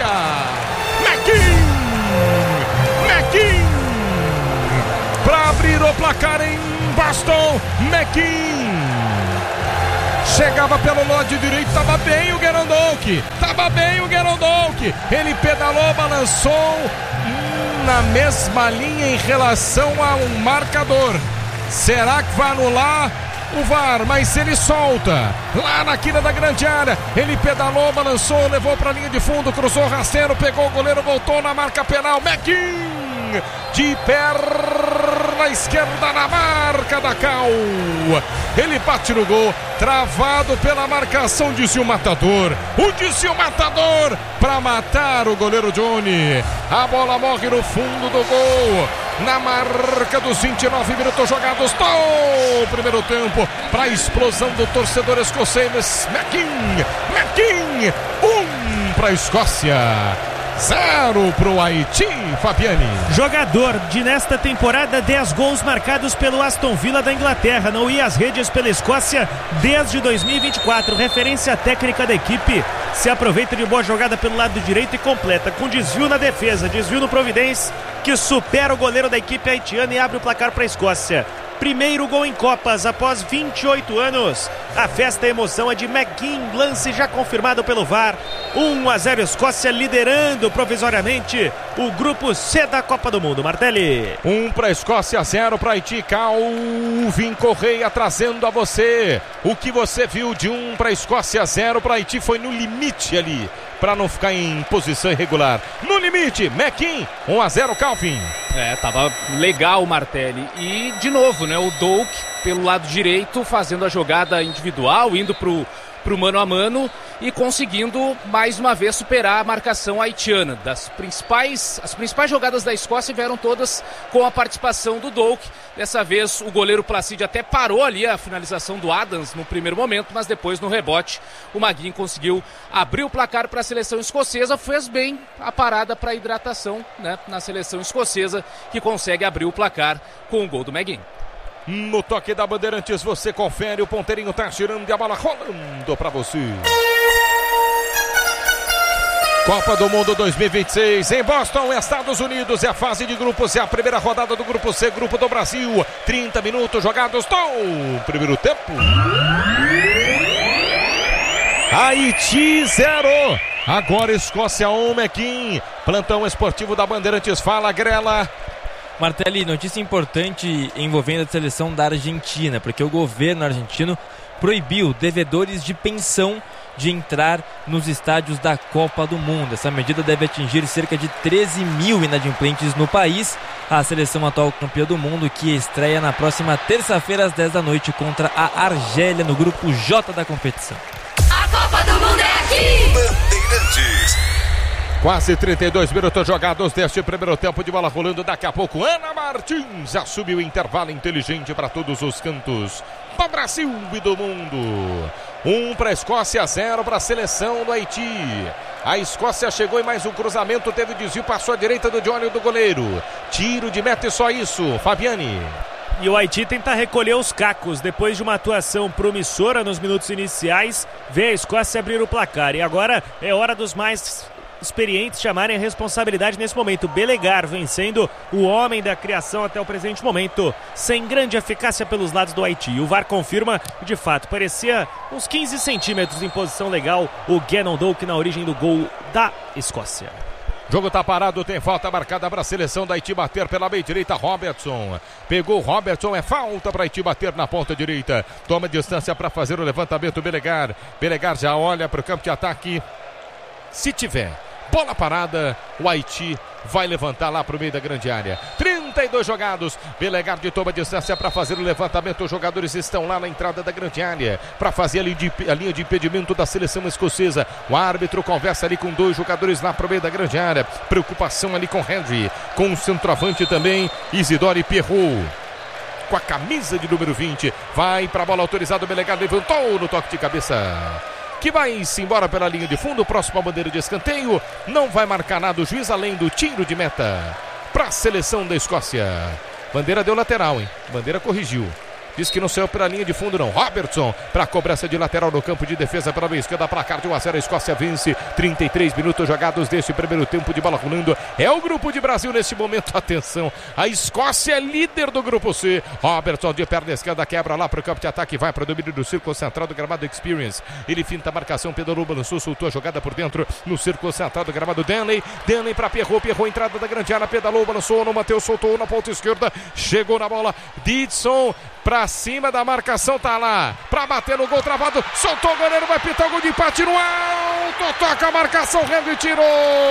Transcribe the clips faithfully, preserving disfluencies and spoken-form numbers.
área. McKean! McKean! Para abrir o placar em Boston, McKean! Chegava pelo lado direito, estava bem o Gerondolk, estava bem o Gerondolk, ele pedalou, balançou hum, na mesma linha em relação a um marcador. Será que vai anular o V A R? Mas ele solta, lá na quina da grande área, ele pedalou, balançou, levou para a linha de fundo, cruzou rasteiro, pegou o goleiro, voltou na marca penal, McKean, de perna esquerda na marca da Cal. Ele bate no gol, travado pela marcação, disse o matador. O disse o matador para matar o goleiro Johnny. A bola morre no fundo do gol. Na marca dos vinte e nove minutos jogados do primeiro tempo, para a explosão do torcedor escocês. McKean, McKean, um para a Escócia, zero para o Haiti, Fabiane. Jogador de nesta temporada, dez gols marcados pelo Aston Villa da Inglaterra. Não ia às redes pela Escócia desde dois mil e vinte e quatro. Referência técnica da equipe. Se aproveita de boa jogada pelo lado direito e completa com desvio na defesa, desvio no Providence, que supera o goleiro da equipe haitiana e abre o placar para a Escócia. Primeiro gol em Copas após vinte e oito anos. A festa e a emoção é de McKean, lance já confirmado pelo V A R. um a zero Escócia, liderando provisoriamente o grupo C da Copa do Mundo. Martelli. um para a Escócia, zero para Haiti. Calvin Correia trazendo a você o que você viu de um para a Escócia, zero para Haiti. Foi no limite ali, para não ficar em posição irregular. No limite, McKean, um a zero, Calvin. É, tava legal o Martelli. E, de novo, né, o Doak pelo lado direito, fazendo a jogada individual, indo pro, pro mano a mano e conseguindo, mais uma vez, superar a marcação haitiana. Das principais, as principais jogadas da Escócia vieram todas com a participação do Doak. Dessa vez, o goleiro Placide até parou ali a finalização do Adams no primeiro momento, mas depois, no rebote, o McKean conseguiu abrir o placar para a seleção escocesa. Fez bem a parada para a hidratação, né, na seleção escocesa, que consegue abrir o placar com o gol do McKean. No toque da Bandeirantes, você confere, o ponteirinho tá girando e a bola rolando para você. Copa do Mundo dois mil e vinte e seis em Boston, Estados Unidos. É a fase de grupos, é a primeira rodada do grupo C, grupo do Brasil. trinta minutos jogados do primeiro tempo. Haiti zero. Agora Escócia um, McKean. Plantão esportivo da Bandeirantes, fala Grela. Martelli, notícia importante envolvendo a seleção da Argentina, porque o governo argentino proibiu devedores de pensão de entrar nos estádios da Copa do Mundo. Essa medida deve atingir cerca de treze mil inadimplentes no país. A seleção atual campeã do mundo, que estreia na próxima terça-feira às dez da noite contra a Argélia no grupo J da competição. A Copa do Mundo é aqui! Bandeirantes. Quase trinta e dois minutos jogados deste primeiro tempo, de bola rolando. Daqui a pouco, Ana Martins assume o intervalo inteligente para todos os cantos do Brasil e do mundo. Um para a Escócia, zero para a seleção do Haiti. A Escócia chegou em mais um cruzamento, teve desvio, passou à direita do Johnny, do goleiro. Tiro de meta e só isso, Fabiane. E o Haiti tenta recolher os cacos. Depois de uma atuação promissora nos minutos iniciais, vê a Escócia abrir o placar. E agora é hora dos mais experientes chamarem a responsabilidade nesse momento. Belegar vencendo o homem da criação até o presente momento, sem grande eficácia pelos lados do Haiti. O V A R confirma, de fato, parecia uns quinze centímetros em posição legal o Gannon Doak na origem do gol da Escócia. Jogo tá parado, tem falta marcada para a seleção da Haiti bater pela meia direita. Robertson pegou Robertson, é falta para Haiti bater na ponta direita. Toma distância para fazer o levantamento. Belegar, Belegar já olha para o campo de ataque. Se tiver bola parada, o Haiti vai levantar lá para o meio da grande área. trinta e dois jogados. Belegar de toma distância para fazer o levantamento. Os jogadores estão lá na entrada da grande área para fazer a linha, de, a linha de impedimento da seleção escocesa. O árbitro conversa ali com dois jogadores lá para o meio da grande área. Preocupação ali com Henry, com o centroavante também, Isidore Pierrot, com a camisa de número vinte. Vai para a bola autorizada. O Belegar levantou no toque de cabeça, que vai-se embora pela linha de fundo. Próxima bandeira de escanteio. Não vai marcar nada o juiz, além do tiro de meta para a seleção da Escócia. Bandeira deu lateral, hein? Bandeira corrigiu. Diz que não saiu pela linha de fundo não. Robertson para cobrança de lateral no campo de defesa pela meia esquerda. Placar de um a zero. A Escócia vence. trinta e três minutos jogados deste primeiro tempo de bola rolando. É o grupo de Brasil neste momento. Atenção. A Escócia é líder do grupo C. Robertson de perna esquerda quebra lá para o campo de ataque. Vai para o domínio do círculo central do gramado Experience. Ele finta a marcação. Pedro balançou, soltou a jogada por dentro no círculo central do gramado Denley. Denley para Pierrot. Pierrot entrada da grande área. Pedalou, balançou, não bateu, soltou na ponta esquerda. Chegou na bola. Didson. Pra cima da marcação, tá lá pra bater no gol travado, soltou o goleiro, vai pintar o gol de empate no alto, toca a marcação, Henry tirou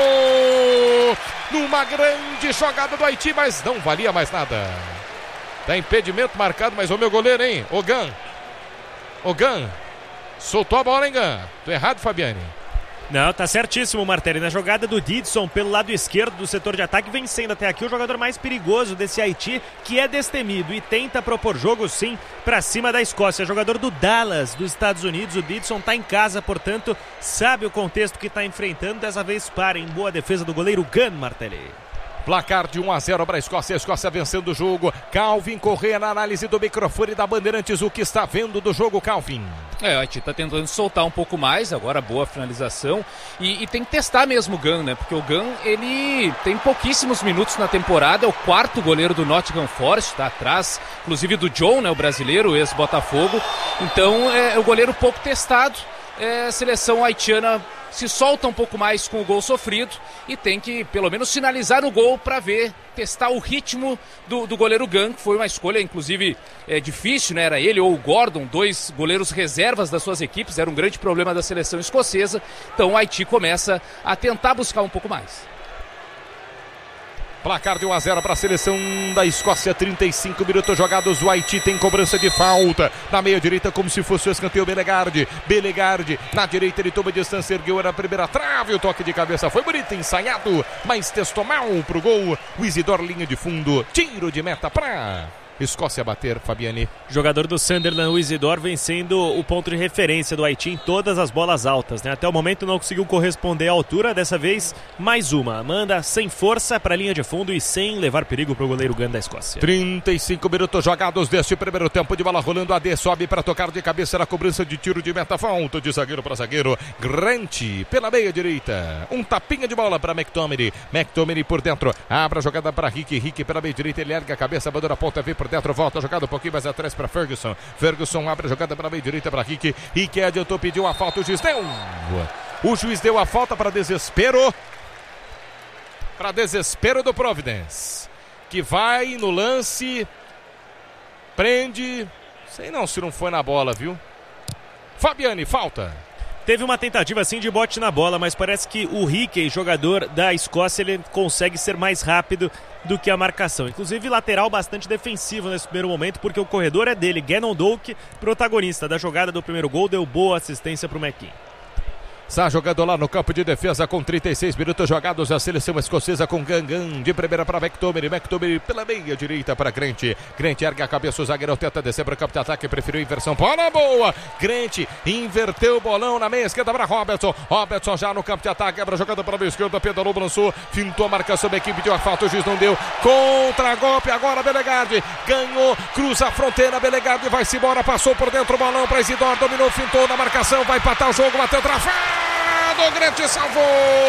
numa grande jogada do Haiti, mas não valia mais nada. Tá impedimento marcado, mas o meu goleiro, hein, o Gan o Gan soltou a bola, hein, Gan? Tô errado, Fabiane? Não, tá certíssimo, Martelli. Na jogada do Didson pelo lado esquerdo do setor de ataque, vencendo até aqui o jogador mais perigoso desse Haiti, que é destemido e tenta propor jogo sim pra cima da Escócia. Jogador do Dallas, dos Estados Unidos, o Didson tá em casa, portanto sabe o contexto que tá enfrentando. Dessa vez para em boa defesa do goleiro Gun, Martelli. Placar de um a zero para a Escócia, a Escócia vencendo o jogo. Calvin Correa na análise do microfone da Bandeirantes, o que está vendo do jogo, Calvin? É, o Haiti está tentando soltar um pouco mais, agora boa finalização, e, e tem que testar mesmo o Gun, né, porque o Gun, ele tem pouquíssimos minutos na temporada, é o quarto goleiro do Nottingham Forest, está atrás, inclusive do John, né, o brasileiro, ex-Botafogo, então é o goleiro pouco testado. É, a seleção haitiana se solta um pouco mais com o gol sofrido e tem que pelo menos sinalizar o gol para ver, testar o ritmo do, do goleiro Gun, que foi uma escolha inclusive é, difícil, né? Era ele ou o Gordon, dois goleiros reservas das suas equipes, era um grande problema da seleção escocesa, então o Haiti começa a tentar buscar um pouco mais. Placar de um a zero para a seleção da Escócia, trinta e cinco minutos jogados. O Haiti tem cobrança de falta na meia direita, como se fosse o escanteio. Belegarde, Belegarde na direita, ele toma distância, ergueu na primeira trave, o toque de cabeça foi bonito, ensaiado, mas testou mal pro gol. O Isidoro, linha de fundo, tiro de meta para Escócia bater, Fabiane. Jogador do Sunderland, o Isidoro, vencendo o ponto de referência do Haiti em todas as bolas altas, né? Até o momento não conseguiu corresponder à altura, dessa vez mais uma. Manda sem força para a linha de fundo e sem levar perigo para o goleiro Gun da Escócia. trinta e cinco minutos jogados deste primeiro tempo de bola rolando. A D sobe para tocar de cabeça na cobrança de tiro de meta, falta de zagueiro para zagueiro. Grant pela meia direita, um tapinha de bola para McTominay. McTominay por dentro, abre a jogada para Rick. Rick pela meia direita, ele ergue a cabeça, abandona a ponta, vem por dentro, volta a jogada um pouquinho mais atrás para Ferguson. Ferguson abre a jogada para a meia direita para Rick. Rick adiantou, pediu a falta, o juiz deu. O juiz deu a falta para desespero. Para desespero do Providence, que vai no lance, prende. Sei não se não foi na bola, viu? Fabiane, falta. Teve uma tentativa assim de bote na bola, mas parece que o Hickey, jogador da Escócia, ele consegue ser mais rápido do que a marcação. Inclusive lateral bastante defensivo nesse primeiro momento, porque o corredor é dele. Gannon Doak, protagonista da jogada do primeiro gol, deu boa assistência para o McKean. Está jogando lá no campo de defesa com trinta e seis minutos jogados. A seleção escocesa com Gangan de primeira para McTominay. McTominay pela meia direita para Grant. Grant ergue a cabeça, o zagueiro tenta descer para o campo de ataque, preferiu inversão. Bola boa! Grant inverteu o bolão na meia esquerda para Robertson. Robertson já no campo de ataque, quebra a jogada para a meia esquerda, pedalou, balançou, fintou a marcação da equipe, deu a falta, o juiz não deu. Contra-golpe agora, Belegarde ganhou, cruza a fronteira, Belegarde vai-se embora, passou por dentro o bolão para Isidoro, dominou, fintou na marcação, vai empatar o jogo, bateu travado. O Grant salvou!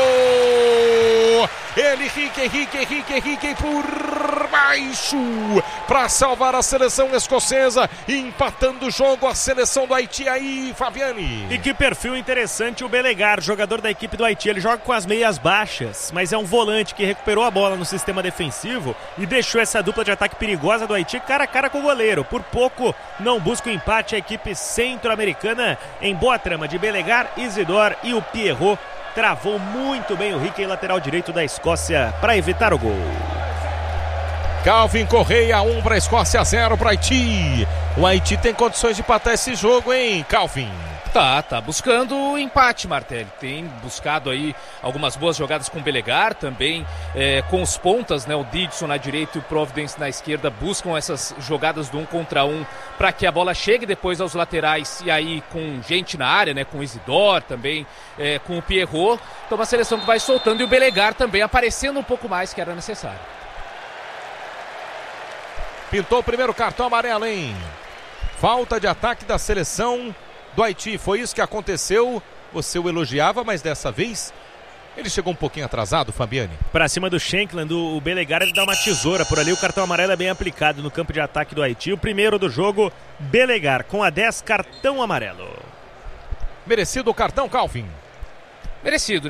Ele, Rick, Rick, Rick, Rick por baixo para salvar a seleção escocesa, empatando o jogo a seleção do Haiti aí, Fabiane. E que perfil interessante o Belegar, jogador da equipe do Haiti. Ele joga com as meias baixas, mas é um volante que recuperou a bola no sistema defensivo e deixou essa dupla de ataque perigosa do Haiti cara a cara com o goleiro. Por pouco não busca o empate a equipe centro-americana em boa trama de Belegar, Isidore e o Pierrot. Travou muito bem o Rick, lateral direito da Escócia, para evitar o gol. Calvin Correa, um para a Escócia, zero para o Haiti. O Haiti tem condições de empatar esse jogo, hein, Calvin? Tá, tá buscando o empate, Martelli. Tem buscado aí algumas boas jogadas com o Belegar, também é, com os pontas, né? O Didson na direita e o Providence na esquerda buscam essas jogadas do um contra um para que a bola chegue depois aos laterais e aí com gente na área, né? Com o Isidore também, é, com o Pierrot. Então uma seleção que vai soltando e o Belegar também aparecendo um pouco mais que era necessário. Pintou o primeiro cartão amarelo, hein? Falta de ataque da seleção do Haiti. Foi isso que aconteceu. Você o elogiava, mas dessa vez ele chegou um pouquinho atrasado, Fabiane. Pra cima do Shankland, o Belegar ele dá uma tesoura por ali. O cartão amarelo é bem aplicado no campo de ataque do Haiti. O primeiro do jogo, Belegar, com a dez, cartão amarelo. Merecido o cartão, Calvin. Merecido, né?